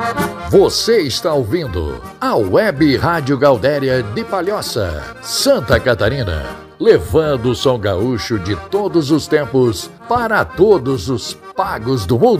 Você está ouvindo a Web Rádio Gaudéria de Palhoça, Santa Catarina, levando o som gaúcho de todos os tempos para todos os pagos do mundo.